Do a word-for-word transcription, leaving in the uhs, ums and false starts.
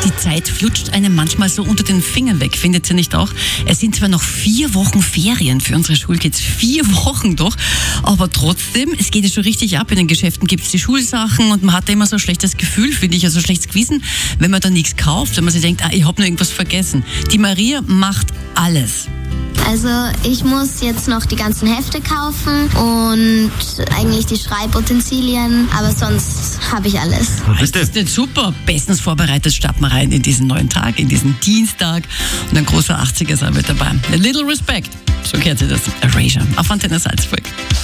Die Zeit flutscht einem manchmal so unter den Fingern weg, findet ihr nicht auch? Es sind zwar noch vier Wochen Ferien für unsere Schulkids, vier Wochen doch, aber trotzdem, es geht ja schon richtig ab. In den Geschäften gibt es die Schulsachen und man hat immer so ein schlechtes Gefühl, finde ich, also ein schlechtes Gewissen, wenn man da nichts kauft, wenn man sich denkt, ah, ich habe nur irgendwas vergessen. Die Maria macht alles. Also ich muss jetzt noch die ganzen Hefte kaufen und eigentlich die Schreibutensilien, aber sonst habe ich alles. Das ist nicht super. Bestens vorbereitet starten wir rein in diesen neuen Tag, in diesen Dienstag. Und ein großer achtziger ist auch mit dabei. A little respect. So gehört sich das. Erasure auf Antenne Salzburg.